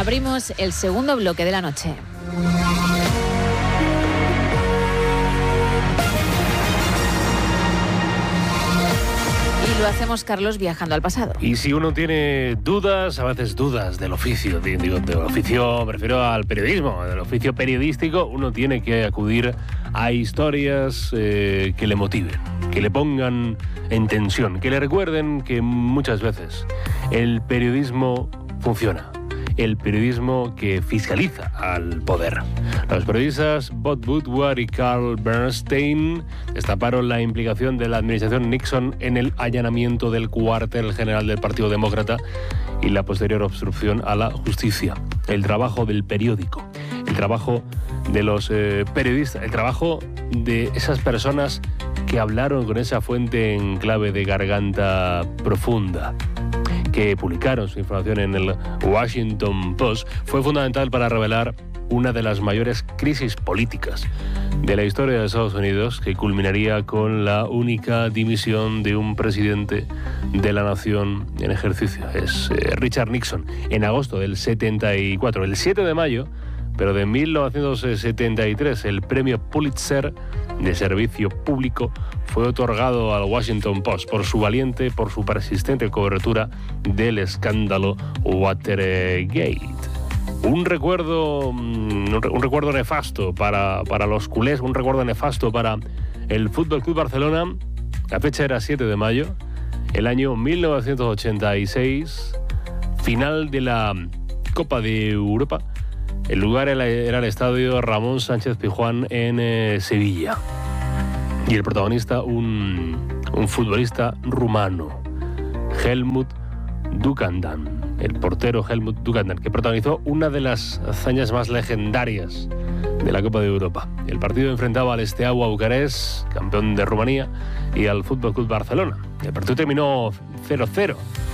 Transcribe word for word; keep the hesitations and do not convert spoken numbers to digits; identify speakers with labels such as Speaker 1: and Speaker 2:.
Speaker 1: Abrimos el segundo bloque de la noche. Lo hacemos, Carlos, viajando al pasado.
Speaker 2: Y si uno tiene dudas, a veces dudas del oficio, digo, del oficio, prefiero al periodismo, del oficio periodístico, uno tiene que acudir a historias eh, que le motiven, que le pongan en tensión, que le recuerden que muchas veces el periodismo funciona. El periodismo que fiscaliza al poder. Los periodistas Bob Woodward y Carl Bernstein destaparon la implicación de la administración Nixon en el allanamiento del cuartel general del Partido Demócrata y la posterior obstrucción a la justicia. El trabajo del periódico, el trabajo de los eh, periodistas, el trabajo de esas personas que hablaron con esa fuente en clave de garganta profunda, que publicaron su información en el Washington Post, fue fundamental para revelar una de las mayores crisis políticas de la historia de Estados Unidos, que culminaría con la única dimisión de un presidente de la nación en ejercicio. Es eh, Richard Nixon, en agosto del setenta y cuatro. El siete de mayo, pero de mil novecientos setenta y tres, el premio Pulitzer de servicio público fue otorgado al Washington Post por su valiente, por su persistente cobertura del escándalo Watergate. Un recuerdo, un recuerdo nefasto para, para los culés, un recuerdo nefasto para el Fútbol Club Barcelona. La fecha era siete de mayo, el año mil novecientos ochenta y seis, final de la Copa de Europa. El lugar era el estadio Ramón Sánchez Pizjuán en eh, Sevilla. Y el protagonista, un, un futbolista rumano, Helmut Ducandan, el portero Helmut Ducandan, que protagonizó una de las hazañas más legendarias de la Copa de Europa. El partido enfrentaba al Steaua Bucarest, campeón de Rumanía, y al Fútbol Club Barcelona. El partido terminó cero cero.